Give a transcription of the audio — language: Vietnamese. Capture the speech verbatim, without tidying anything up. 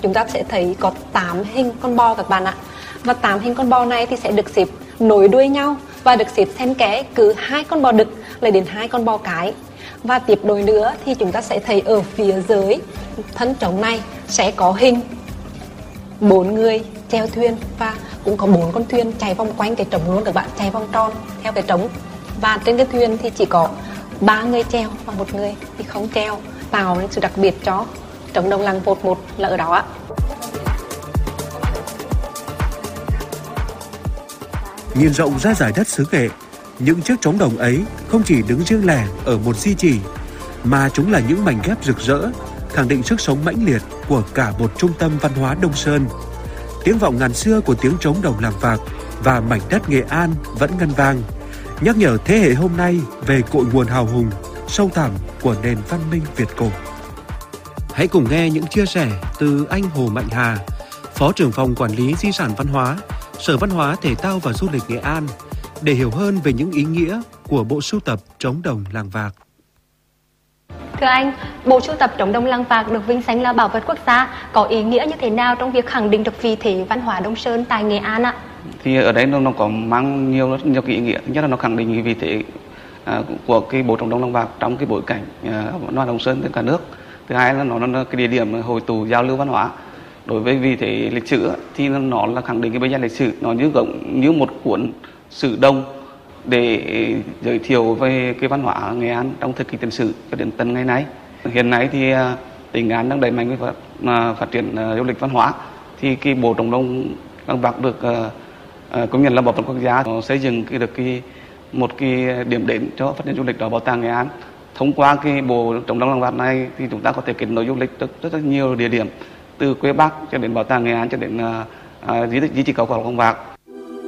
chúng ta sẽ thấy có tám hình con bò các bạn ạ. Và tám hình con bò này thì sẽ được xếp nối đuôi nhau và được xếp xen kẽ, cứ hai con bò đực lại đến hai con bò cái. Và tiếp đối nữa thì chúng ta sẽ thấy ở phía dưới thân trống này sẽ có hình bốn người chèo thuyền, và cũng có bốn con thuyền chạy vòng quanh cái trống luôn các bạn, chạy vòng tròn theo cái trống. Và trên cái thuyền thì chỉ có ba người chèo và một người thì không chèo, tạo nên sự đặc biệt cho trống đồng làng một một là ở đó ạ. Nhìn rộng ra giải đất xứ Nghệ, những chiếc trống đồng ấy không chỉ đứng riêng lẻ ở một di chỉ, mà chúng là những mảnh ghép rực rỡ, khẳng định sức sống mãnh liệt của cả một trung tâm văn hóa Đông Sơn. Tiếng vọng ngàn xưa của tiếng trống đồng làng Vạc và mảnh đất Nghệ An vẫn ngân vang, nhắc nhở thế hệ hôm nay về cội nguồn hào hùng, sâu thẳm của nền văn minh Việt cổ. Hãy cùng nghe những chia sẻ từ anh Hồ Mạnh Hà, Phó trưởng phòng Quản lý Di sản Văn hóa, Sở Văn hóa Thể thao và Du lịch Nghệ An, để hiểu hơn về những ý nghĩa của bộ sưu tập trống đồng làng Vạc. Thưa anh, bộ sưu tập trống đồng làng Vạc được vinh danh là bảo vật quốc gia, có ý nghĩa như thế nào trong việc khẳng định được vị thế văn hóa Đông Sơn tại Nghệ An ạ? Thì ở đây nó, nó có mang nhiều rất nhiều cái ý nghĩa, nhất là nó khẳng định cái vị thế uh, của cái bộ trống đồng làng Vạc trong cái bối cảnh uh, văn hóa Đông Sơn trên cả nước. Thứ hai là nó là cái địa điểm hội tụ giao lưu văn hóa. Đối với vị thế lịch sử thì nó là khẳng định cái bề dày lịch sử, nó như gọng như một cuốn sử đông để giới thiệu về cái văn hóa Nghệ An trong thời kỳ tiền sử cho đến tận ngày nay. Hiện nay thì tỉnh Nghệ An đang đẩy mạnh phát, phát triển du lịch văn hóa, thì cái bộ trống đồng làng Vạc được uh, công nhận là bảo vật quốc gia, nó xây dựng cái được cái một cái điểm đến cho phát triển du lịch ở bảo tàng Nghệ An. Thông qua cái bộ trống đồng làng Vạc này thì chúng ta có thể kết nối du lịch rất rất, rất nhiều địa điểm, từ quê Bắc cho đến bảo tàng Nghệ An cho đến uh, uh, di tích di chỉ khảo cổ làng Vạc.